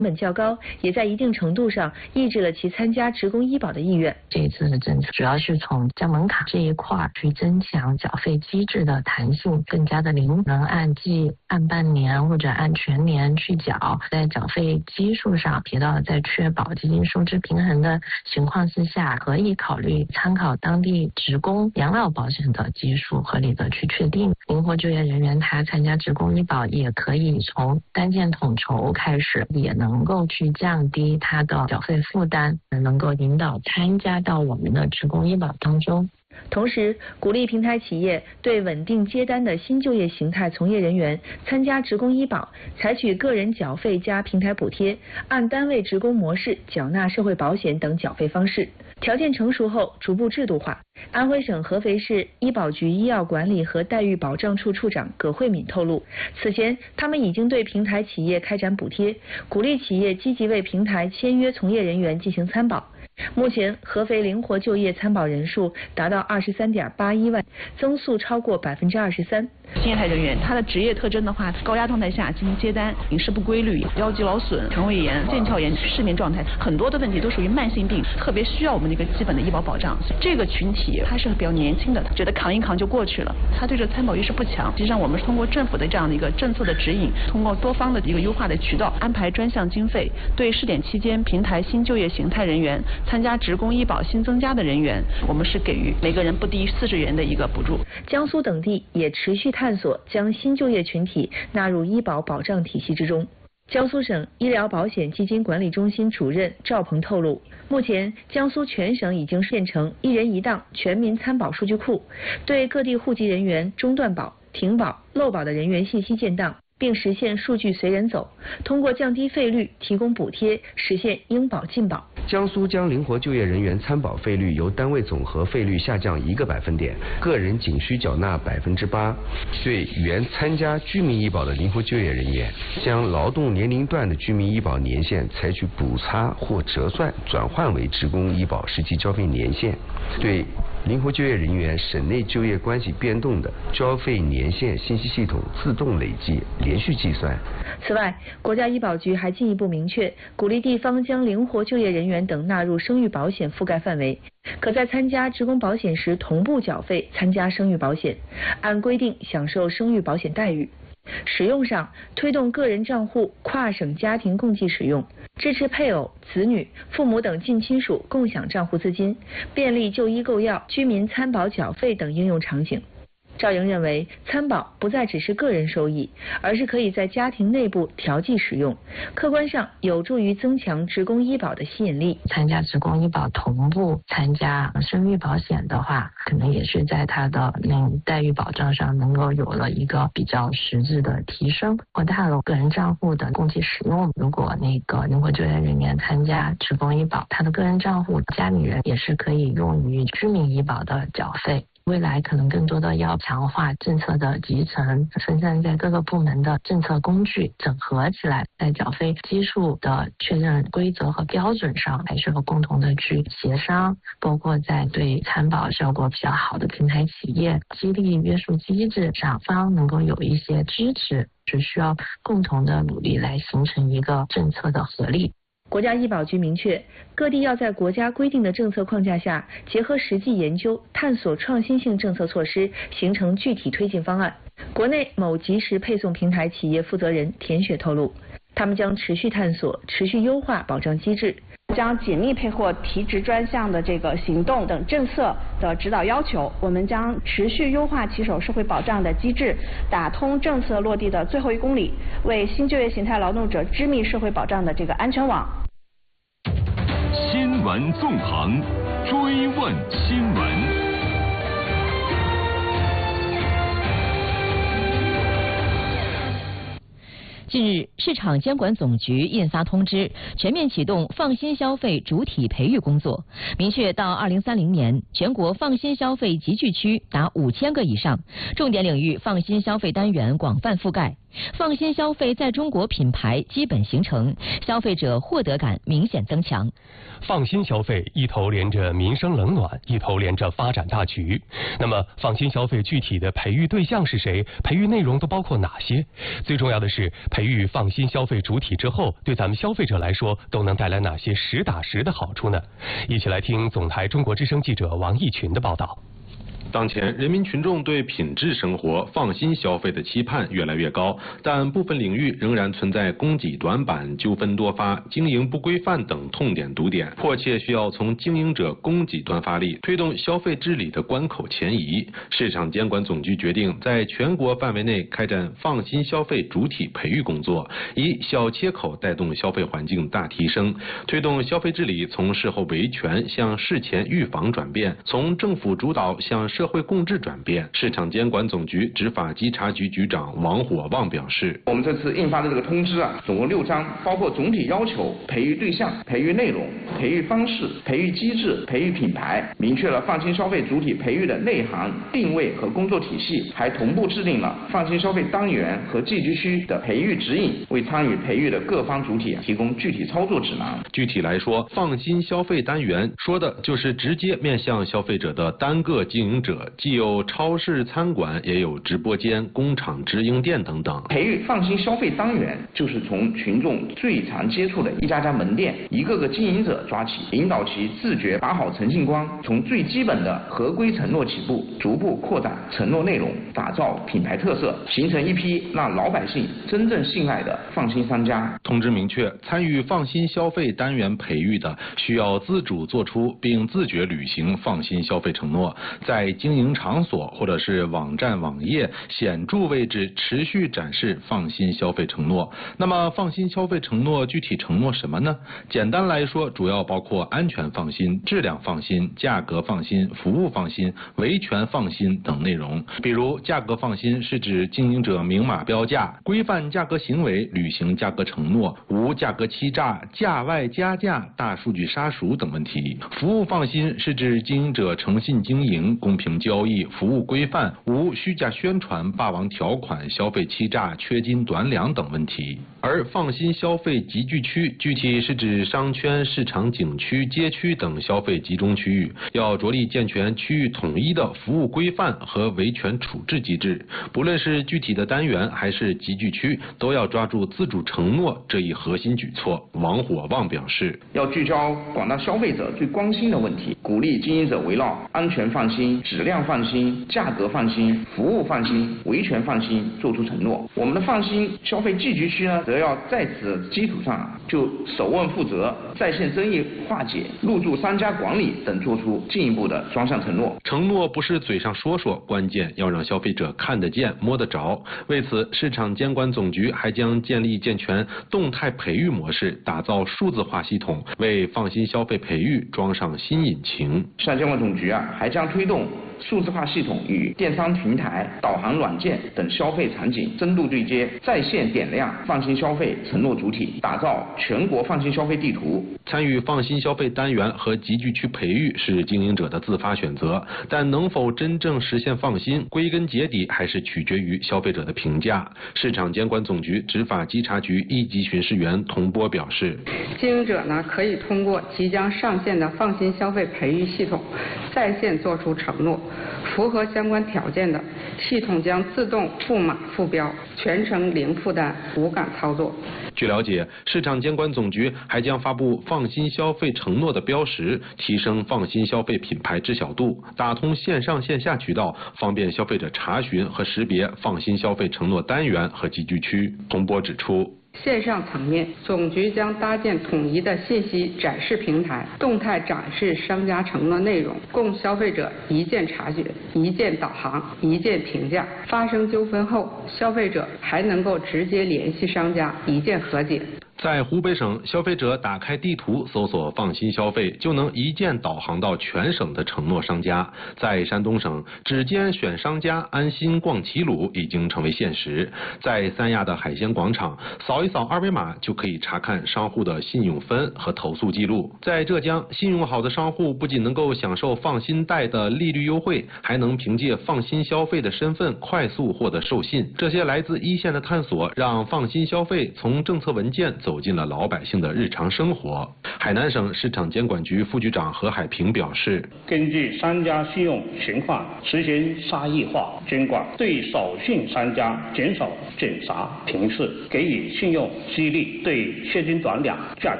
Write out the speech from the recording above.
本较高，也在一定程度上抑制了其参加职工医保的意愿。 这一次的政策主要是从降门槛这一块去增强缴费机制的弹性，更加的灵，能按季、按半年或者按全年去缴，在缴费基数上提到，在确保基金收支平衡的情况之下，可以考虑参考当地职工养老保险的基数，合理的去确定。灵活就业人员他参加职工医保也可以从单件统筹开始，也能够去降低他的缴费负担，能够引导参加到我们的职工医保当中。 同时，鼓励平台企业对稳定接单的新就业形态从业人员参加职工医保，采取个人缴费加平台补贴、按单位职工模式缴纳社会保险等缴费方式。条件成熟后，逐步制度化。安徽省合肥市医保局医药管理和待遇保障处处长葛慧敏透露，此前他们已经对平台企业开展补贴，鼓励企业积极为平台签约从业人员进行参保。目前，合肥灵活就业参保人数达到23.81万，增速超过23%。 新业态人员，他的职业特征的话，高压状态下进行接单，饮食不规律、腰肌劳损、肠胃炎、腱鞘炎、失眠状态，很多的问题都属于慢性病，特别需要我们的一个基本的医保保障。这个群体他是比较年轻的，觉得扛一扛就过去了，他对这参保意识不强。实际上，我们是通过政府的这样的一个政策的指引，通过多方的一个优化的渠道，安排专项经费，对试点期间平台新就业形态人员参加职工医保新增加的人员，我们是给予每个人不低于40元的一个补助。 江苏等地也持续探索将新就业群体纳入医保保障体系之中。江苏省医疗保险基金管理中心主任赵鹏透露，目前江苏全省已经建成一人一档全民参保数据库，对各地户籍人员中断保、停保、漏保的人员信息建档，并实现数据随人走，通过降低费率、提供补贴，实现应保尽保。 江苏将灵活就业人员参保费率由单位总和费率下降1个百分点，个人仅需缴纳8%。对原参加居民医保的灵活就业人员，将劳动年龄段的居民医保年限采取补差或折算转换为职工医保实际交费年限。对灵活就业人员省内就业关系变动的交费年限信息系统自动累计连续计算。 此外，国家医保局还进一步明确，鼓励地方将灵活就业人员等纳入生育保险覆盖范围，可在参加职工保险时同步缴费参加生育保险，按规定享受生育保险待遇。使用上，推动个人账户跨省家庭共计使用，支持配偶、子女、父母等近亲属共享账户资金，便利就医购药、居民参保缴费等应用场景。赵莹认为，参保不再只是个人收益，而是可以在家庭内部调剂使用，客观上有助于增强职工医保的吸引力。 参加职工医保同步参加生育保险的话，可能也是在他的待遇保障上能够有了一个比较实质的提升，扩大了个人账户的共计使用。如果灵活就业人员参加职工医保，他的个人账户家里人也是可以用于居民医保的缴费。未来可能更多的要强化政策的集成，分散在各个部门的政策工具整合起来，在缴费基数的确认规则和标准上还是要共同的去协商，包括在对参保效果比较好的平台企业激励约束机制上方能够有一些支持，只需要共同的努力来形成一个政策的合力。 国家医保局明确，各地要在国家规定的政策框架下，结合实际研究，探索创新性政策措施，形成具体推进方案。国内某即时配送平台企业负责人田雪透露，他们将持续探索、持续优化保障机制， 将紧密配合提职专项的这个行动等政策的指导要求，我们将持续优化骑手社会保障的机制，打通政策落地的最后1公里，为新就业形态劳动者织密社会保障的这个安全网。 新闻纵横，追问新闻。 近日，市场监管总局印发通知，全面启动放心消费主体培育工作，明确到2030年，全国放心消费集聚区达5000个以上，重点领域放心消费单元广泛覆盖。 放心消费在中国品牌基本形成，消费者获得感明显增强。 放心消费一头连着民生冷暖，一头连着发展大局。那么放心消费具体的培育对象是谁？培育内容都包括哪些？最重要的是，培育放心消费主体之后，对咱们消费者来说都能带来哪些实打实的好处呢？一起来听总台中国之声记者王义群的报道。 当前，人民群众对品质生活、放心消费的期盼越来越高，但部分领域仍然存在供给短板、纠纷多发、经营不规范等痛点堵点，迫切需要从经营者供给端发力，推动消费治理的关口前移。市场监管总局决定在全国范围内开展放心消费主体培育工作，以小切口带动消费环境大提升，推动消费治理从事后维权向事前预防转变，从政府主导向社会共治转变。市场监管总局执法稽查局局长王火旺表示， 我们这次印发的这个通知啊，总共6章，包括总体要求、培育对象、培育内容、培育方式、培育机制、培育品牌，明确了放心消费主体培育的内涵、定位和工作体系，还同步制定了放心消费单元和寄居区的培育指引，为参与培育的各方主体提供具体操作指南。 具体来说，放心消费单元说的就是直接面向消费者的单个经营者，既有超市餐馆，也有直播间、工厂直营店等等。 培育放心消费单元就是从群众最常接触的一家家门店、一个个经营者抓起，引导其自觉打好诚信关，从最基本的合规承诺起步，逐步扩展承诺内容，打造品牌特色，形成一批让老百姓真正信赖的放心商家。 通知明确，参与放心消费单元培育的，需要自主做出并自觉履行放心消费承诺，在经营场所或者是网站网页显著位置持续展示放心消费承诺。那么放心消费承诺具体承诺什么呢？简单来说，主要包括安全放心、质量放心、价格放心、服务放心、维权放心等内容。比如价格放心是指经营者明码标价、规范价格行为、履行价格承诺、无价格欺诈、价外加价、大数据杀熟等问题。服务放心是指经营者诚信经营、公平交易、服务规范、无虚假宣传、霸王条款、消费欺诈、缺斤短两等问题。而放心消费集聚区具体是指商圈、市场、景区、街区等消费集中区域，要着力健全区域统一的服务规范和维权处置机制。不论是具体的单元还是集聚区，都要抓住自主承诺这一核心举措。王火旺表示， 要聚焦广大消费者最关心的问题，鼓励经营者围绕安全放心、质量放心、价格放心、服务放心、维权放心做出承诺。我们的放心消费集聚区呢，则要在此基础上就首问负责、在线争议化解、入驻商家管理等做出进一步的双向承诺。 承诺不是嘴上说说，关键要让消费者看得见、摸得着。为此，市场监管总局还将建立健全动态培育模式，打造数字化系统，为放心消费培育装上新引擎。 市场监管总局还将推动数字化系统与电商平台、导航软件等消费场景深度对接，在线点亮放心消费承诺主体，打造全国放心消费地图。 参与放心消费单元和集聚区培育是经营者的自发选择，但能否真正实现放心，归根结底还是取决于消费者的评价。市场监管总局执法稽查局一级巡视员童波表示， 经营者呢可以通过即将上线的放心消费培育系统，在线做出承诺，符合相关条件的，系统将自动附码附标，全程零负担、无感操作。 据了解，市场监管总局还将发布放心消费承诺的标识，提升放心消费品牌知晓度，打通线上线下渠道，方便消费者查询和识别放心消费承诺单元和集聚区。童波指出， 线上层面，总局将搭建统一的信息展示平台，动态展示商家承诺内容，供消费者一键查询、一键导航、一键评价。发生纠纷后，消费者还能够直接联系商家，一键和解。 在湖北省，消费者打开地图搜索放心消费，就能一键导航到全省的承诺商家。在山东省，指尖选商家，安心逛齐鲁已经成为现实。在三亚的海鲜广场，扫一扫二维码就可以查看商户的信用分和投诉记录。在浙江，信用好的商户不仅能够享受放心贷的利率优惠，还能凭借放心消费的身份快速获得授信。这些来自一线的探索，让放心消费从政策文件走进了老百姓的日常生活。海南省市场监管局副局长何海平表示， 根据商家信用情况实行差异化监管，对少信商家减少检查频次，给予信用激励，对现金短两价